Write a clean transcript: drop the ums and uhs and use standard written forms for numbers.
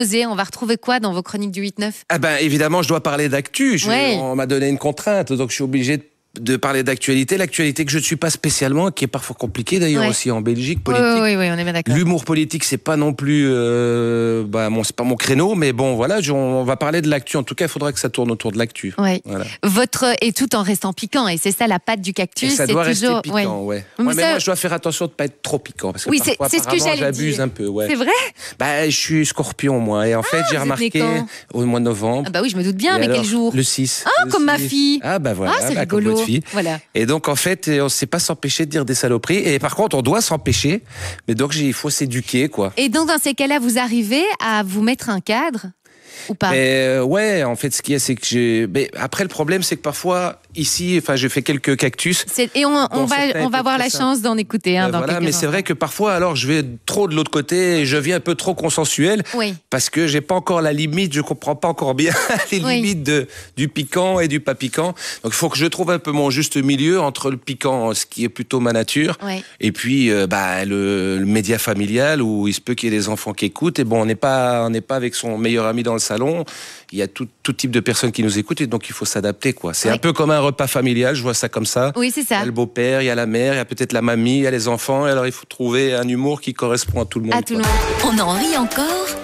On va retrouver quoi dans vos chroniques du 8-9? Ah ben, évidemment, je dois parler d'actu. Ouais. On m'a donné une contrainte, donc je suis obligé de parler d'actualité. L'actualité que je ne suis pas spécialement, qui est parfois compliquée d'ailleurs aussi en Belgique, politique. Oui, on est bien d'accord. L'humour politique, c'est pas non plus, c'est pas mon créneau, mais bon, voilà, on va parler de l'actu. En tout cas, il faudra que ça tourne autour de l'actu. Ouais. Voilà. Et tout en restant piquant, et c'est ça la patte du cactus. Et ça doit rester piquant, ouais. Mais moi, je dois faire attention de ne pas être trop piquant, parce que parfois, c'est ce que j'allais j'abuse dire. un peu. Ouais. C'est vrai? Bah, je suis scorpion, moi, et en fait, j'ai remarqué au mois de novembre. Ah bah oui, je me doute bien, mais quel jour? Le 6. Ah, comme ma fille. Ah bah voilà, c'est rigolo. comme votre fille. Voilà. Et donc, en fait, on ne sait pas s'empêcher de dire des saloperies. Et par contre, on doit s'empêcher. Mais donc, il faut s'éduquer, quoi. Et donc, dans ces cas-là, vous arrivez à vous mettre un cadre ou pas? Ouais, en fait, ce qu'il y a, c'est que après, le problème, c'est que parfois, ici, je fais quelques cactus. Et on va avoir la chance d'en écouter dans voilà, mais c'est vrai que parfois, alors, je vais trop de l'autre côté et je viens un peu trop consensuel. Oui. Parce que j'ai pas encore la limite, je comprends pas encore bien les limites du piquant et du pas piquant. Donc, il faut que je trouve un peu mon juste milieu entre le piquant, ce qui est plutôt ma nature, et puis le média familial où il se peut qu'il y ait des enfants qui écoutent. Et bon, on n'est pas avec son meilleur ami dans le salon. Il y a tout type de personnes qui nous écoutent et donc il faut s'adapter, quoi. C'est un peu comme un repas familial, je vois ça comme ça. Oui, c'est ça. Il y a le beau-père, il y a la mère, il y a peut-être la mamie, il y a les enfants. Et alors il faut trouver un humour qui correspond à tout le monde. À tout le monde. On en rit encore.